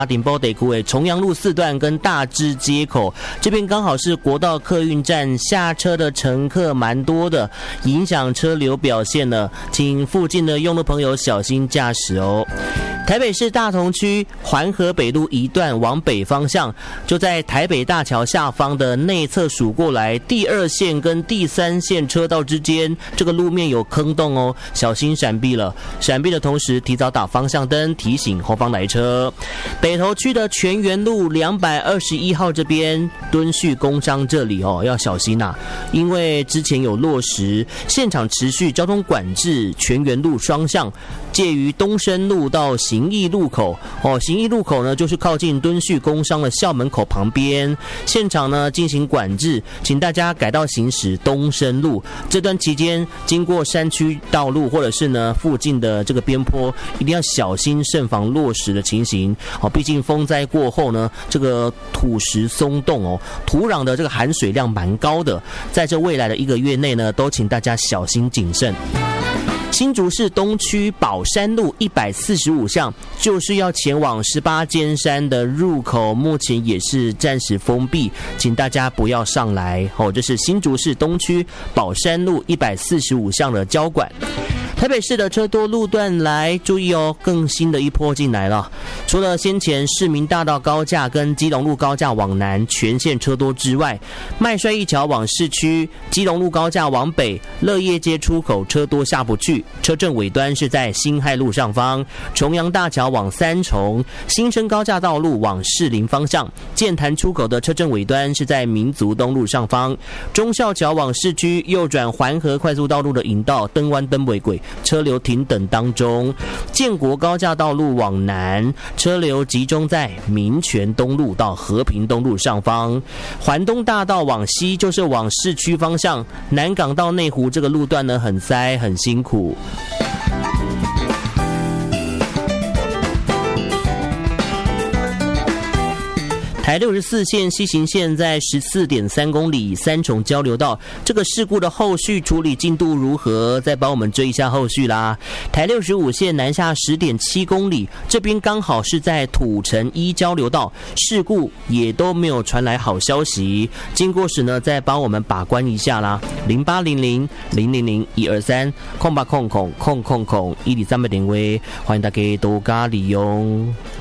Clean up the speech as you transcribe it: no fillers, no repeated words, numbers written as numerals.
顶包地区的重阳路4段跟大支街口这边刚好是国道客运站，下车的乘客蛮多的，影响车流表现了，请附近的用路朋友小心驾驶哦。台北市大同区环河北路一段往北方向，就在台北大桥下方的内侧数过来，第2线跟第3线车道之间，这个路面有坑洞哦，小心闪避了。闪避的同时，提早打方向灯，提醒后方来车。北投区的全园路221号这边，敦叙工商这里哦要小心啊，因为之前有落实，现场持续交通管制，全园路双向，介于东升路到行义路口哦，行义路口呢就是靠近敦叙工商的校门口旁边，现场呢进行管制，请大家改道行驶东升路。这段期间经过山区道路或者是呢附近的这个边坡，一定要小心慎防落石的情形哦。毕竟风灾过后呢，这个土石松动哦，土壤的这个含水量蛮高的，在这未来的1个月内呢，都请大家小心谨慎。新竹市东区宝山路145巷，就是要前往18尖山的入口，目前也是暂时封闭，请大家不要上来哦。这是新竹市东区宝山路145巷的交管。台北市的车多路段来注意哦，更新的一波进来了。除了先前市民大道高架跟基隆路高架往南全线车多之外，麦帅一桥往市区，基隆路高架往北，乐业街出口车多下不去，车阵尾端是在辛亥路上方，重阳大桥往三重，新生高架道路往士林方向，剑潭出口的车阵尾端是在民族东路上方，忠孝桥往市区右转环河快速道路的引道登湾登尾轨，车流停等当中。建国高架道路往南，车流集中在民权东路到和平东路上方。环东大道往西就是往市区方向，南港到内湖这个路段呢很塞很辛苦。台64线西行线在 14.3 公里三重交流道，这个事故的后续处理进度如何？再帮我们追一下后续啦。台65线南下 10.7 公里，这边刚好是在土城一交流道，事故也都没有传来好消息。经过时呢，再帮我们把关一下啦。0800000123空80000001230，欢迎大家多加利用。